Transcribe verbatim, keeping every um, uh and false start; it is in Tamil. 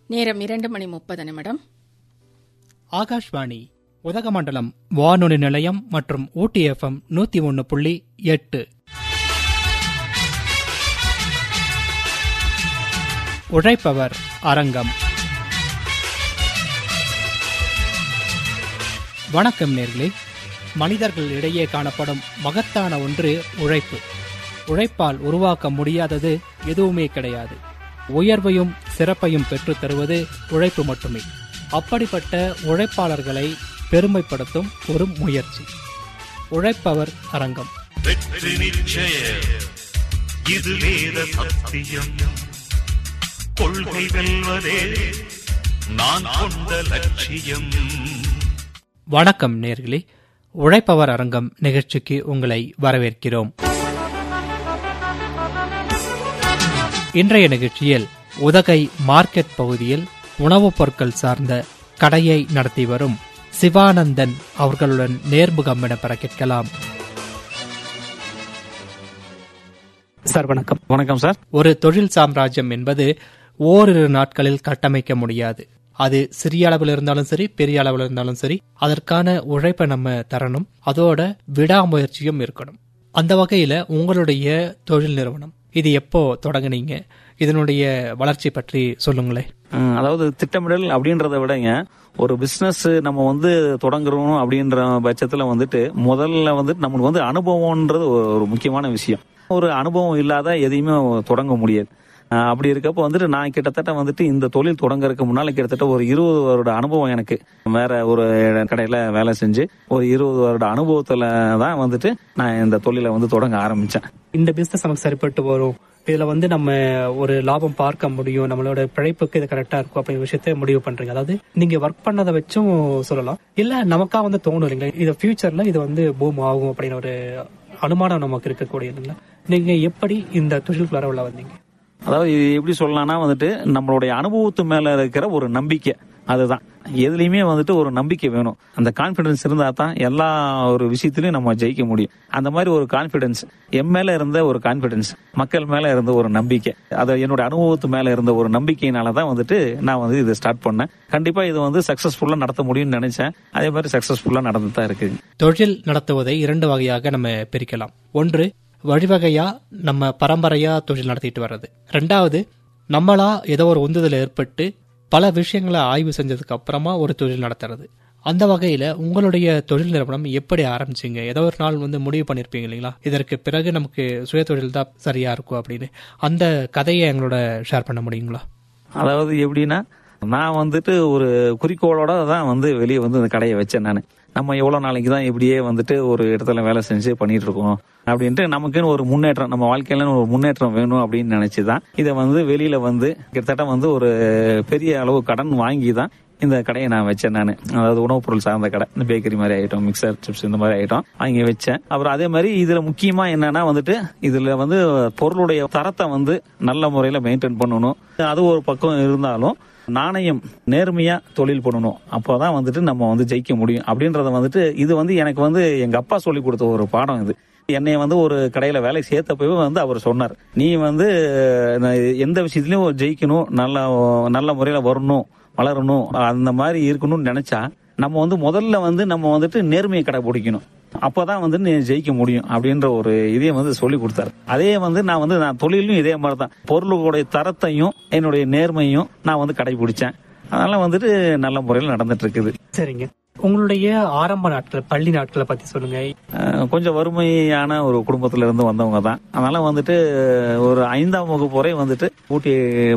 நேரம் இரண்டு மணி முப்பது நிமிடம். ஆகாஷ்வாணி உதகமண்டலம் வானொலி நிலையம் மற்றும் ஊட்டி எஃப்எம் நூத்தி ஒன்னு புள்ளி எட்டு. உழைப்பவர் அரங்கம். வணக்கம் நேர்களே. மனிதர்கள் இடையே காணப்படும் மகத்தான ஒன்று உழைப்பு. உழைப்பால் உருவாக்க முடியாதது எதுவுமே கிடையாது. உயர்வையும் சிறப்பையும் பெற்றுத் தருவது உழைப்பு மட்டுமே. அப்படிப்பட்ட உழைப்பாளர்களை பெருமைப்படுத்தும் ஒரு முயற்சி உழைப்பவர் அரங்கம். வெற்றி நிச்சயம், இது வேத சத்தியம், கொள்கை வெல்வதே நான் கொண்ட லட்சியம். வணக்கம் நேர்களே. உழைப்பவர் அரங்கம் நிகழ்ச்சிக்கு உங்களை வரவேற்கிறோம். இன்றைய நிகழ்ச்சியில் உதகை மார்க்கெட் பகுதியில் உணவுப் பொருட்கள் சார்ந்த கடையை நடத்தி வரும் சிவானந்தன் அவர்களுடன் நேர்முகம் பெற கேட்கலாம். சார் வணக்கம். வணக்கம் சார். ஒரு தொழில் சாம்ராஜ்யம் என்பது ஓரிரு நாட்களில் கட்டமைக்க முடியாது. அது சிறிய அளவில் இருந்தாலும் சரி, பெரிய அளவில் இருந்தாலும் சரி, அதற்கான உழைப்பை நம்ம தரணும். அதோட விடாமுயற்சியும் இருக்கணும். அந்த வகையில உங்களுடைய தொழில் நிறுவனம் இது எப்போ தொடங்குனீங்க? இதனுடைய வளர்ச்சி பற்றி சொல்லுங்களேன். அதாவது திட்டமிடல் அப்படின்றத விடங்க, ஒரு பிசினஸ் நம்ம வந்து தொடங்குறோம் அப்படின்ற பட்சத்துல வந்துட்டு முதல்ல வந்துட்டு நம்மளுக்கு வந்து அனுபவம்ன்றது ஒரு முக்கியமான விஷயம். ஒரு அனுபவம் இல்லாத எதையுமே தொடங்க முடியாது. அப்படி இருக்கப்போ வந்துட்டு நான் கிட்டத்தட்ட வந்துட்டு இந்த தொழில் தொடங்கறதுக்கு முன்னால கிட்டத்தட்ட ஒரு இருபது வருட அனுபவம் எனக்கு. வேற ஒரு கடையில வேலை செஞ்சு ஒரு இருபது வருட அனுபவத்துல தான் வந்துட்டு நான் இந்த தொழிலை வந்து தொடங்க ஆரம்பிச்சேன். இந்த பிசினஸ் நமக்கு சரிப்பட்டு வரும், இதுல வந்து நம்ம ஒரு லாபம் பார்க்க முடியும், நம்மளோட பிழைப்புக்கு இது கரெக்டா இருக்கும் அப்படிங்கிற விஷயத்த முடிவு பண்றீங்க. அதாவது நீங்க ஒர்க் பண்ணதை வச்சும் சொல்லலாம், இல்ல நமக்கா வந்து தோணும் இல்லைங்களா, இது ஃபியூச்சர்ல இது வந்து பூம் ஆகும் அப்படின்னு ஒரு அனுமானம் நமக்கு இருக்கக்கூடிய இல்லைங்களா. நீங்க எப்படி இந்த தொழிலுக்குள்ளார உள்ள வந்தீங்க? அதாவது இது எப்படி சொல்லலாம்னா வந்துட்டு நம்மளுடைய அனுபவத்து மேல இருக்கிற ஒரு நம்பிக்கை, அதுதான். எதுலையுமே வந்துட்டு ஒரு நம்பிக்கை வேணும். அந்த கான்பிடன்ஸ் இருந்தா தான் எல்லா ஒரு விஷயத்திலயும் நம்ம ஜெயிக்க முடியும். அந்த மாதிரி ஒரு கான்பிடன்ஸ் என் மேல இருந்த ஒரு கான்பிடன்ஸ், மக்கள் மேல இருந்த ஒரு நம்பிக்கை, அது என்னோட அனுபவத்து மேல இருந்த ஒரு நம்பிக்கையினாலதான் வந்துட்டு நான் வந்து இதை ஸ்டார்ட் பண்ணேன். கண்டிப்பா இது வந்து சக்சஸ்ஃபுல்லா நடத்த முடியும்னு நினைச்சேன். அதே மாதிரி சக்சஸ்ஃபுல்லா நடந்துதான் இருக்கு. தொழில் நடத்துவதை இரண்டு வகையாக நம்ம பிரிக்கலாம். ஒன்று வழிவகையா நம்ம பரம்பரையா தொழில் நடத்திட்டு வர்றது. ரெண்டாவது நம்மளா ஏதோ ஒரு உந்துதல் ஏற்பட்டு பல விஷயங்களை ஆய்வு செஞ்சதுக்கு அப்புறமா ஒரு தொழில் நடத்துறது. அந்த வகையில உங்களுடைய தொழில் நிறுவனம் எப்படி ஆரம்பிச்சீங்க? ஏதோ ஒரு நாள் வந்து முடிவு பண்ணிருப்பீங்க இல்லைங்களா, இதற்கு பிறகு நமக்கு சுய தொழில் தான் சரியா இருக்கும் அப்படின்னு. அந்த கதையை எங்களோட ஷேர் பண்ண முடியுங்களா? அதாவது எப்படின்னா, நான் வந்துட்டு ஒரு குறிக்கோளோட தான் வந்து வெளியே வந்து இந்த கடையை வச்சேன். நான் நம்ம எவ்வளவு நாளைக்கு தான் இப்படியே வந்துட்டு ஒரு இடத்துல வேலை செஞ்சு பண்ணிட்டு இருக்கோம் அப்படின்ட்டு நமக்குன்னு ஒரு முன்னேற்றம், நம்ம வாழ்க்கையில ஒரு முன்னேற்றம் வேணும் அப்படின்னு நினைச்சுதான் இதை வந்து வெளியில வந்து கிட்டத்தட்ட வந்து ஒரு பெரிய அளவு கடன் வாங்கி தான் இந்த கடையை நான் வச்சேன். நான் அதாவது உணவுப் பொருள் சார்ந்த கடை, இந்த பேக்கரி மாதிரி ஐட்டம், மிக்சர், சிப்ஸ் இந்த மாதிரி ஐட்டம் அங்கே வச்சேன். அப்புறம் அதே மாதிரி இதுல முக்கியமா என்னன்னா வந்துட்டு இதுல வந்து பொருளுடைய தரத்தை வந்து நல்ல முறையில மெயின்டைன் பண்ணணும். அது ஒரு பக்கம் இருந்தாலும் நாணயம், நேர்மையா தொழில் பண்ணணும். அப்போதான் வந்துட்டு நம்ம வந்து ஜெயிக்க முடியும் அப்படின்றத வந்துட்டு இது வந்து எனக்கு வந்து எங்க அப்பா சொல்லி கொடுத்த ஒரு பாடம். இது என்னைய வந்து ஒரு கடையில வேலை சேர்த்தப்பவே வந்து அவர் சொன்னார், நீ வந்து எந்த விஷயத்திலயும் ஜெயிக்கணும், நல்ல நல்ல முறையில வரணும், வளரணும், அந்த மாதிரி இருக்கணும்னு நினைச்சா நம்ம வந்து முதல்ல வந்து நம்ம வந்துட்டு நேர்மையை கடைபிடிக்கணும். அப்பதான் வந்து நீ ஜெயிக்க முடியும் அப்படின்ற ஒரு இதையும் வந்து சொல்லி கொடுத்தாரு. அதே வந்து நான் வந்து நான் தொழிலும் இதே மாதிரிதான் பொருளுடைய தரத்தையும் என்னுடைய நேர்மையும் நான் வந்து கடைபிடிச்சேன். அதனால வந்துட்டு நல்ல முறையில் நடந்துட்டு இருக்குது. சரிங்க. உங்களுடைய ஆரம்ப நாட்கள், பள்ளி நாட்களை பத்தி சொல்லுங்க. கொஞ்சம் வறுமையான ஒரு குடும்பத்துல இருந்து வந்தவங்க தான். அதனால வந்துட்டு ஒரு ஐந்தாம் வகுப்பு வரை வந்துட்டு ஊட்டி